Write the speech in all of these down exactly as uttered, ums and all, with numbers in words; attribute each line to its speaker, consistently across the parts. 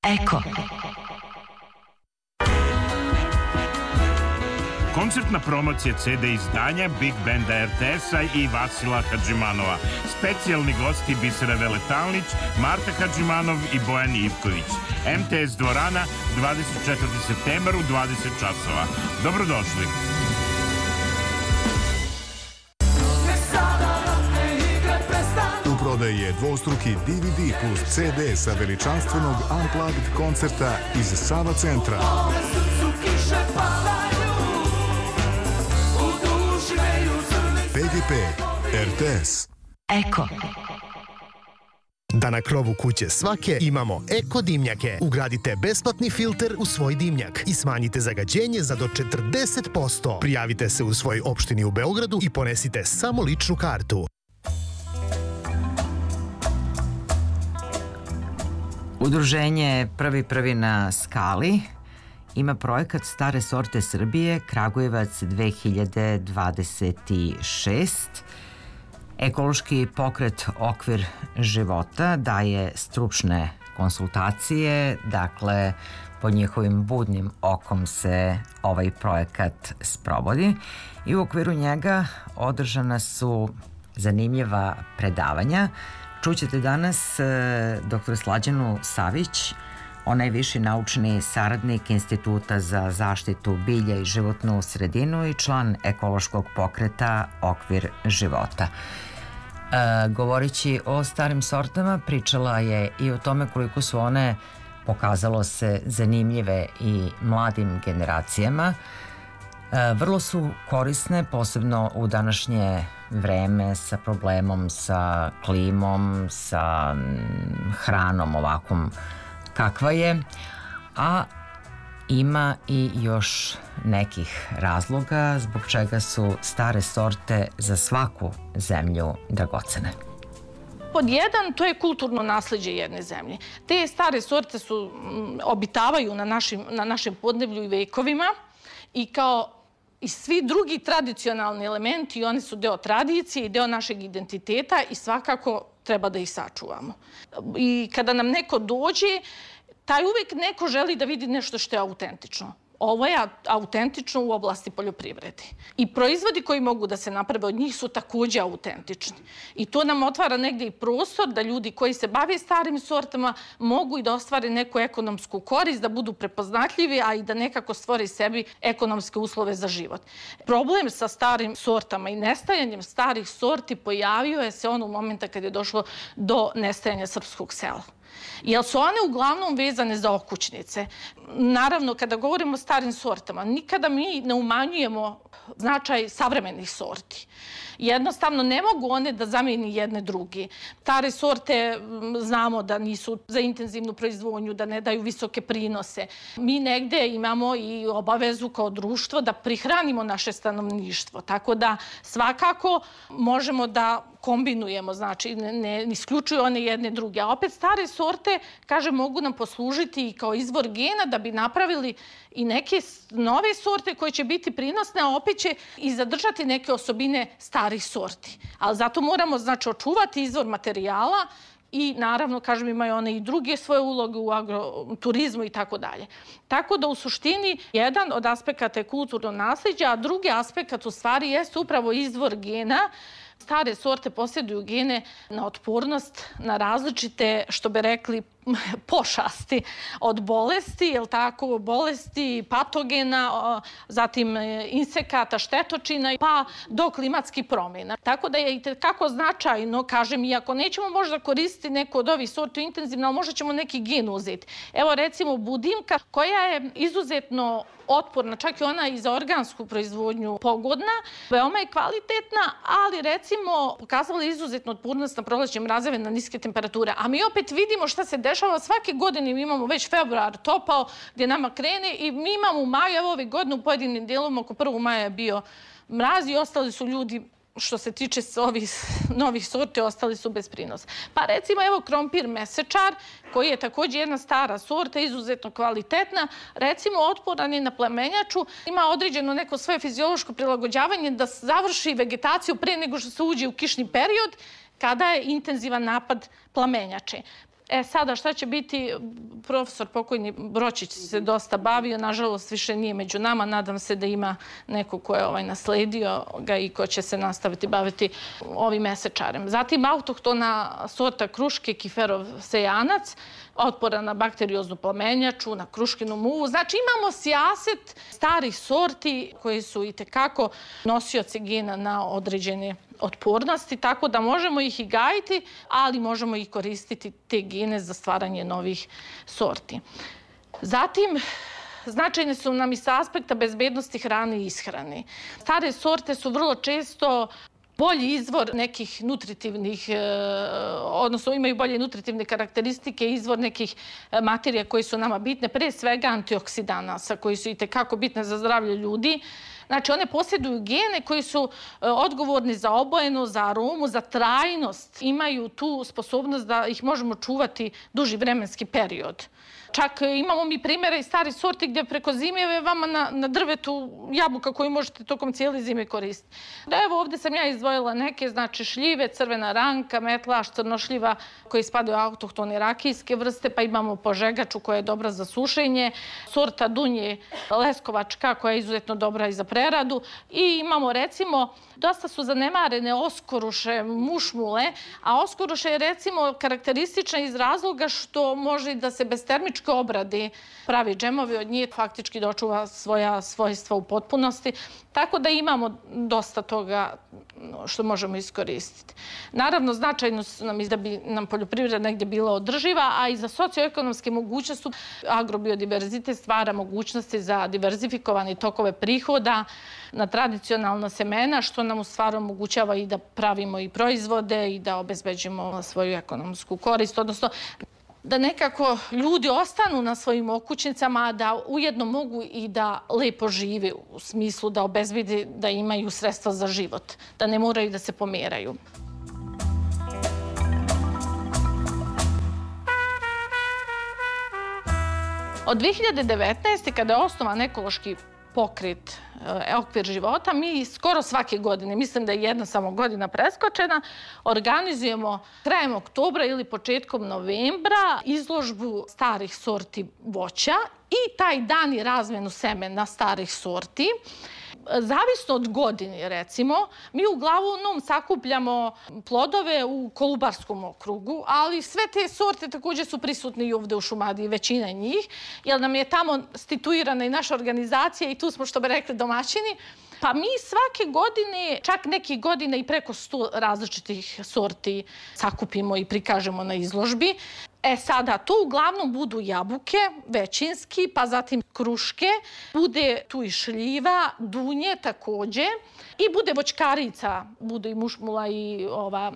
Speaker 1: Eko.
Speaker 2: Koncertna promocija ce de izdanja Big Banda er te es-a i Vasila Hadžimanova. Specijalni gosti Bisera Veletalnić, Marta Hadžimanov i Bojan Ivković. em te es dvorana, dvadeset četvrti septembar u dvadeset časova. Dobrodošli.
Speaker 3: U prodaji je dvostruki de ve de plus ce de sa veličanstvenog Unplugged koncerta iz Sava centra. pe ge pe er te es.
Speaker 1: Eko.
Speaker 4: Da na krovu kuće svake imamo eko dimnjake. Ugradite besplatni filter u svoj dimnjak i smanjite zagađenje za do četrdeset posto. Prijavite se u svoj opštini u Beogradu i ponesite samo ličnu kartu.
Speaker 5: Udruženje Prvi prvi na skali ima projekat Stare sorte Srbije Kragujevac dve hiljade dvadeset šest. Ekološki pokret Okvir života daje stručne konsultacije, dakle pod njihovim budnim okom se ovaj projekat sprovodi i u okviru njega održana su zanimljiva predavanja. Čućete danas doktor Slađanu Savić, ona je viši naučni saradnik Instituta za zaštitu bilja i životnu sredinu i član ekološkog pokreta Okvir života. E, govoreći o starim sortama, pričala je i o tome koliko su one, pokazalo se, zanimljive i mladim generacijama. E, vrlo su korisne, posebno u današnje vreme sa problemom sa klimom, sa hranom ovakvom kakva je, a ima i još nekih razloga zbog čega su stare sorte za svaku zemlju dragocene.
Speaker 6: Pod jedan, to je kulturno nasleđe jedne zemlje. Te stare sorte su, obitavaju na našim, na našem podneblju i vekovima i kao i svi drugi tradicionalni elementi, oni su deo tradicije i deo našeg identiteta i svakako treba da ih sačuvamo. I kada nam neko dođe, taj uvijek neko želi da vidi nešto što je autentično. Ovo je autentično u oblasti poljoprivrede. I proizvodi koji mogu da se naprave od njih su također autentični. I to nam otvara negdje i prostor da ljudi koji se bave starim sortama mogu i da ostvare neku ekonomsku korist, da budu prepoznatljivi, a i da nekako stvori sebi ekonomske uslove za život. Problem sa starim sortama i nestajanjem starih sorti pojavio je se onog momenta kad je došlo do nestajanja srpskog sela. Jer su one uglavnom vezane za okućnice. Naravno, kada govorimo o starim sortama, nikada mi ne umanjujemo značaj savremenih sorti. Jednostavno, ne mogu one da zamijeni jedne druge. Stare sorte znamo da nisu za intenzivnu proizvodnju, da ne daju visoke prinose. Mi negde imamo i obavezu kao društvo da prihranimo naše stanovništvo. Tako da svakako možemo da kombinujemo, znači ne isključuju one jedne druge. A opet stare sorte, kaže, mogu nam poslužiti i kao izvor gena da bi napravili i neke nove sorte koje će biti prinosne, a opet će i zadržati neke osobine starih sorti. Ali zato moramo, znači, očuvati izvor materijala i naravno, kažem, imaju one i druge svoje uloge u agroturizmu i tako dalje. Tako da u suštini jedan od aspekata je kulturno nasljeđe, a drugi aspekt u stvari jeste upravo izvor gena. Stare sorte posjeduju gene na otpornost, na različite, što bi rekli, pošasti od bolesti, jel tako, bolesti, patogena, zatim insekata, štetočina, pa do klimatskih promjena. Tako da je i kako značajno, kažem, iako nećemo možda koristiti neku od ovih sorti intenzivno, ali možda ćemo neki gen uzeti. Evo recimo budimka koja je izuzetno otporna, čak i ona i za organsku proizvodnju pogodna, veoma je kvalitetna, ali recimo pokazala je izuzetno otpornost na prolećne mrazeve, na niske temperature. A mi opet vidimo šta se dešava svake godine. Mi imamo već februar topao gdje nama krene i mi imamo u maju, evo ove godine u pojedinim dijelovima, oko prvog maja je bio mraz i ostali su ljudi, što se tiče ovih novih sorti, ostali su bez prinosa. Pa recimo evo krompir mesečar, koji je također jedna stara sorta, izuzetno kvalitetna, recimo otporan je na plemenjaču, ima određeno neko svoje fiziološko prilagođavanje da završi vegetaciju pre nego što se uđe u kišni period, kada je intenzivan napad plamenjače. E sada šta će biti, profesor pokojni Bročić se dosta bavio, nažalost više nije među nama, nadam se da ima neko ko je ovaj nasledio ga i ko će se nastaviti baviti ovim mesečarem. Zatim autohtona sorta kruške Kiferov sejanac, otpora na bakterioznu plamenjaču, na kruškinu muvu. Znači imamo sijaset starih sorti koji su i tekako nosioci gena na određene otpornosti, tako da možemo ih i gajiti, ali možemo i koristiti te gene za stvaranje novih sorti. Zatim, značajne su nam i sa aspekta bezbednosti hrane i ishrane. Stare sorte su vrlo često bolji izvor nekih nutritivnih, odnosno imaju bolje nutritivne karakteristike, izvor nekih materija koji su nama bitne, pre svega antioksidanasa koji su i tekako bitne za zdravlje ljudi. Znači, one posjeduju gene koji su odgovorni za obojenu, za aromu, za trajnost. Imaju tu sposobnost da ih možemo čuvati duži vremenski period. Čak imamo mi primjere iz starih sorti gdje preko zime vama na, na drvetu jabuka koju možete tokom cijele zime koristiti. Da, evo ovdje sam ja izdvojila neke, znači šljive, crvena ranka, metlaš, crnošljiva koji spadaju u autohtone rakijske vrste, pa imamo požegaču koja je dobra za sušenje, sorta dunje leskovačka koja je izuzetno dobra i za preradu i imamo recimo, dosta su zanemarene oskoruše, mušmule, a oskoruše je recimo karakteristična iz razloga što može da se bez termičke obrade pravi džemovi od njih, faktički dočuva svoja svojstva u potpunosti. Tako da imamo dosta toga što možemo iskoristiti. Naravno, značajno su nam i da bi nam poljoprivreda negdje bila održiva, a i za socioekonomske mogućnosti agrobiodiverzitet stvara mogućnosti za diverzifikovane tokove prihoda na tradicionalna semena, što nam u stvari omogućava i da pravimo i proizvode i da obezbeđimo svoju ekonomsku korist, odnosno da nekako ljudi ostanu na svojim okućnicama, a da ujedno mogu i da lepo žive u smislu da obezbede da imaju sredstva za život, da ne moraju da se pomeraju. Od dve hiljade devetnaeste. kada je osnovan ekološki pokret Okvir života, mi skoro svake godine, mislim da je jedna samo godina preskočena, organizujemo krajem oktobra ili početkom novembra izložbu starih sorti voća i taj dan i razmenu semena starih sorti. Zavisno od godine, recimo, mi uglavnom sakupljamo plodove u Kolubarskom okrugu, ali sve te sorte također su prisutne i ovdje u Šumadiji, većina njih, jer nam je tamo situirana i naša organizacija i tu smo, što bi rekli, domaćini. Pa mi svake godine, čak neke godine i preko sto različitih sorti sakupimo i prikažemo na izložbi. E sada, to uglavnom budu jabuke, većinski, pa zatim kruške, bude tu i šljiva, dunje također i bude voćkarica, bude i mušmula i ova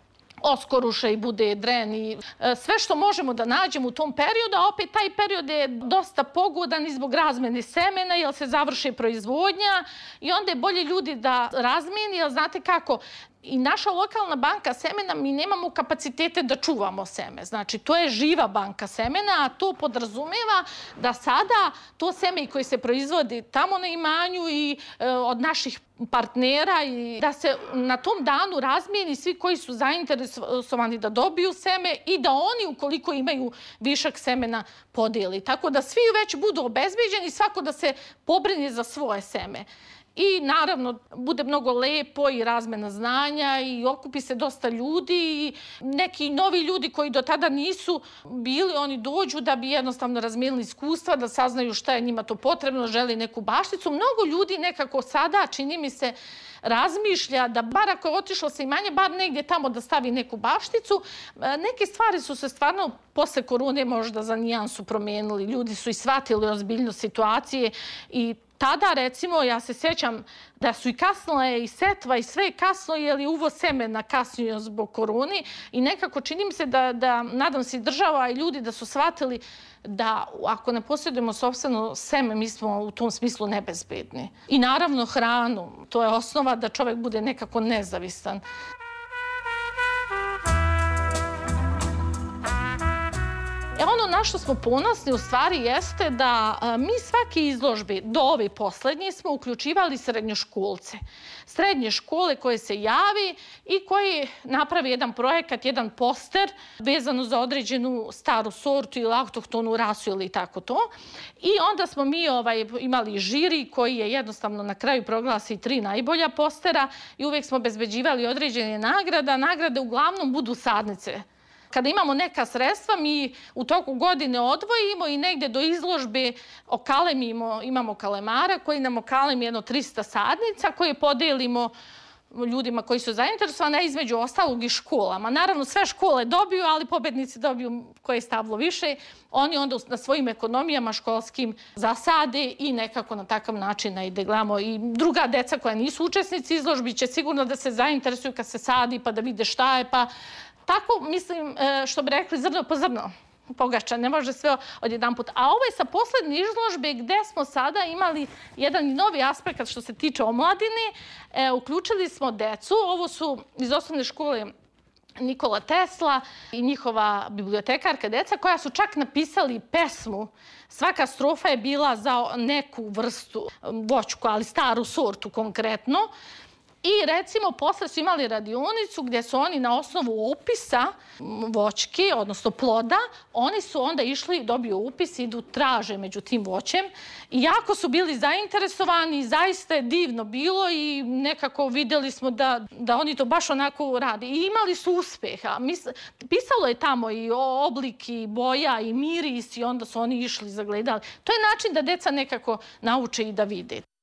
Speaker 6: oskoruša i bude dren i sve što možemo da nađemo u tom periodu, a opet taj period je dosta pogodan i zbog razmene semena, jer se završi proizvodnja i onda je bolje ljudi da razmeni, jer znate kako, i naša lokalna banka semena, mi nemamo kapacitete da čuvamo seme. Znači, to je živa banka semena, a to podrazumeva da sada to seme koje se proizvodi tamo na imanju i e, od naših partnera i da se na tom danu razmijeni svi koji su zainteresovani da dobiju seme i da oni, ukoliko imaju višak semena, podijeli. Tako da svi već budu obezbeđeni, svako da se pobrine za svoje seme. I naravno, bude mnogo lepo i razmena znanja i okupi se dosta ljudi i neki novi ljudi koji do tada nisu bili, oni dođu da bi jednostavno razmijenili iskustva, da saznaju šta je njima to potrebno, želi neku bašticu. Mnogo ljudi nekako sada, čini mi se, razmišlja da bar ako je otišlo sa imanje, bar negdje tamo da stavi neku bašticu. Neke stvari su se stvarno posle korone možda za nijansu promijenili. Ljudi su i shvatili ozbiljnost situacije i tada, recimo, ja se sjećam da su i kasnile i setva i sve je kasno, jer je uvoz semena kasnio zbog korone i nekako čini mi se da, da nadam se i država i ljudi da su shvatili da ako ne posjedujemo sopstveno seme, mi smo u tom smislu nebezbedni. I naravno hranu, to je osnova da čovjek bude nekako nezavisan. E ono na što smo ponosni u stvari jeste da mi svaki izložbi do ove poslednje smo uključivali srednjoškolce. Srednje škole koje se javi i koji napravi jedan projekat, jedan poster vezano za određenu staru sortu ili autohtonu rasu ili tako to. I onda smo mi ovaj, imali žiri koji je jednostavno na kraju proglasi tri najbolja postera i uvijek smo obezbeđivali određene nagrada. Nagrade uglavnom budu sadnice. Kada imamo neka sredstva, mi u toku godine odvojimo i negdje do izložbe okalemimo, imamo kalemara koji nam okalemi jedno trista sadnica koje podelimo ljudima koji su zainteresovani, a između ostalog i školama. Naravno, sve škole dobiju, ali pobednici dobiju koje je stablo više. Oni onda na svojim ekonomijama školskim zasade i nekako na takav način najde gledamo. I druga deca koja nisu učesnici izložbi će sigurno da se zainteresuju kad se sadi pa da vide šta je. Pa tako, mislim, što bi rekli, zrno po zrno pogača, ne može sve odjedan put. A ovo je sa poslednje izložbe gde smo sada imali jedan novi aspekt što se tiče omladine. E, uključili smo decu, ovo su iz osnovne škole Nikola Tesla i njihova bibliotekarka deca koja su čak napisali pesmu. Svaka strofa je bila za neku vrstu voćku, ali staru sortu konkretno. I recimo posle su imali radionicu gdje su oni na osnovu opisa voćke, odnosno ploda, oni su onda išli, dobiju upis, idu traže među tim voćem. I jako su bili zainteresovani, zaista je divno bilo i nekako vidjeli smo da, da oni to baš onako rade. I imali su uspeha. Pisalo je tamo i oblik, i boja, i miris i onda su oni išli zagledali. To je način da deca nekako nauče i da vide.